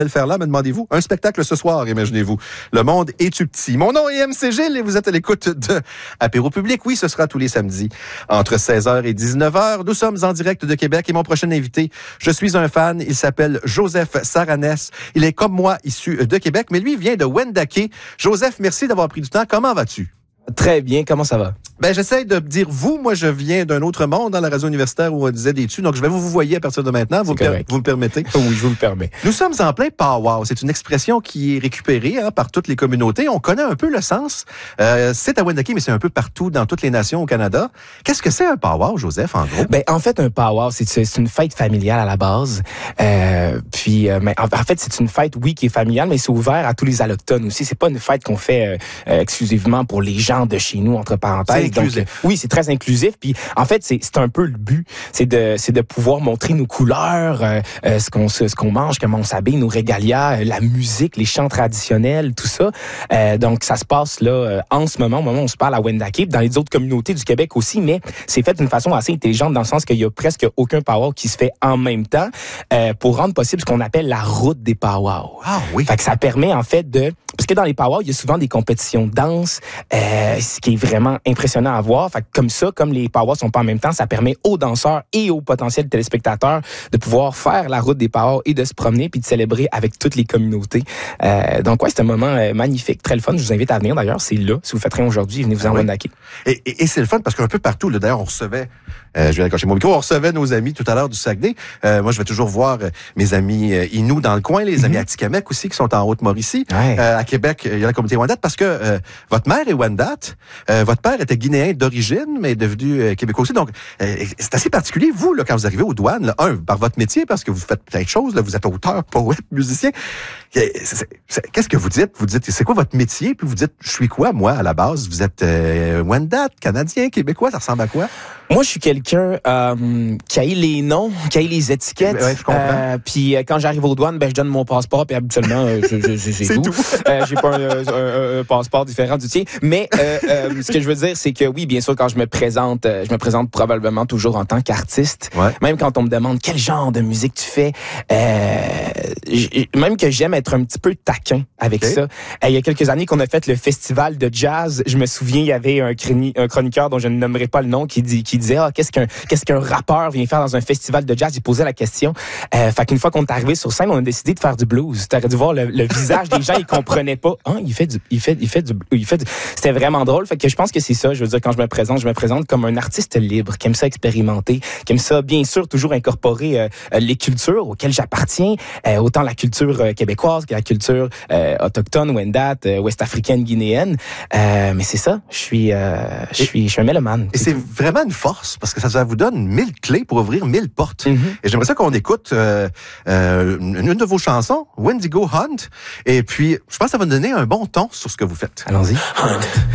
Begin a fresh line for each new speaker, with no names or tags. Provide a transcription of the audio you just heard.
le faire là, me demandez-vous? Un spectacle ce soir, imaginez-vous. Le monde est-tu petit? Mon nom est MC Gilles et vous êtes à l'écoute de Apéro Public. Oui, ce sera tous les samedis entre 16h et 19h. Nous sommes en direct de Québec et mon prochain invité, je suis un fan. Il s'appelle Joseph Saranès. Il est comme moi issu de Québec, mais lui vient de Wendake. Joseph, merci d'avoir pris du temps. Comment vas-tu?
Très bien, comment ça va?
Ben, j'essaie de dire vous. Moi, je viens d'un autre monde dans la radio universitaire où on disait des tu. Donc, je vais vous voyer à partir de maintenant. Vous me permettez?
Oui, je vous le permets.
Nous sommes en plein powwow. C'est une expression qui est récupérée par toutes les communautés. On connaît un peu le sens. C'est à Wendake, mais c'est un peu partout dans toutes les nations au Canada. Qu'est-ce que c'est un powwow, Joseph, en gros?
Ben, en fait, un powwow, c'est une fête familiale à la base. Mais en fait, c'est une fête, oui, qui est familiale, mais c'est ouvert à tous les allochtones aussi. C'est pas une fête qu'on fait exclusivement pour les gens de chez nous, entre parenthèses.
C'est inclusif.
Donc, oui, c'est très inclusif. Puis, en fait, c'est un peu le but. C'est de pouvoir montrer nos couleurs, ce qu'on mange, comment on s'habille, nos régalias, la musique, les chants traditionnels, tout ça. Donc, ça se passe là en ce moment, au moment où on se parle à Wendake, dans les autres communautés du Québec aussi, mais c'est fait d'une façon assez intelligente dans le sens qu'il y a presque aucun powwow qui se fait en même temps pour rendre possible ce qu'on appelle la route des powwows.
Ah oui.
Fait que ça permet en fait parce que dans les powwows, il y a souvent des compétitions de danse, ce qui est vraiment impressionnant à voir. Fait que comme les powwows sont pas en même temps, ça permet aux danseurs et aux potentiels téléspectateurs de pouvoir faire la route des powwows et de se promener puis de célébrer avec toutes les communautés. Donc ouais, c'est un moment magnifique, très le fun. Je vous invite à venir d'ailleurs, c'est là. Si vous faites rien aujourd'hui, venez vous en Wendake.
Et c'est le fun parce qu'un peu partout, là, d'ailleurs, on recevait, je vais accrocher mon micro, on recevait nos amis tout à l'heure du Saguenay. Moi, je vais toujours voir mes amis Inuits dans le coin, les amis Atikamekw aussi qui sont en Haute-Mauricie.
Ouais.
À Québec, il y a la communauté Wendat parce que votre mère est Wendat. Votre père était guinéen d'origine, mais est devenu québécois aussi. Donc, c'est assez particulier, vous, là, quand vous arrivez aux douanes, là, par votre métier, parce que vous faites plein de choses, là, vous êtes auteur, poète, musicien. Qu'est-ce que vous dites? Vous dites, c'est quoi votre métier? Puis vous dites, je suis quoi, moi, à la base? Vous êtes Wendat, Canadien, Québécois, ça ressemble à quoi?
Moi, je suis quelqu'un qui haït les noms, qui haït les étiquettes.
Ouais, je comprends.
Puis quand j'arrive aux douanes, je donne mon passeport, puis habituellement, c'est tout. J'ai pas un passeport différent du tien. Mais ce que je veux dire, c'est que oui, bien sûr, quand je me présente probablement toujours en tant qu'artiste.
Ouais.
Même quand on me demande quel genre de musique tu fais, même que j'aime être un petit peu taquin avec ça. Il y a quelques années qu'on a fait le festival de jazz, je me souviens, il y avait un chroniqueur dont je ne nommerai pas le nom qui disait qu'est-ce qu'un rappeur vient faire dans un festival de jazz. Il posait la question. Fait qu'une fois qu'on est arrivé sur scène, on a décidé de faire du blues. T'aurais dû voir le visage des gens, ils comprenaient pas. Il fait du. C'était vraiment drôle. Fait que je pense que c'est ça. Je veux dire, quand je me présente comme un artiste libre, qui aime ça expérimenter, qui aime ça, bien sûr, toujours incorporer les cultures auxquelles j'appartiens, autant la culture québécoise que la culture autochtone, Wendat, ouest-africaine, guinéenne. Mais c'est ça. Je suis un mélomane.
Et c'est vraiment une force, parce que ça vous donne 1000 clés pour ouvrir 1000 portes.
Mm-hmm.
Et j'aimerais ça qu'on écoute une de vos chansons, Wendigo Hunt. Et puis, je pense que ça va nous donner un bon ton sur ce que vous faites.
Allons-y.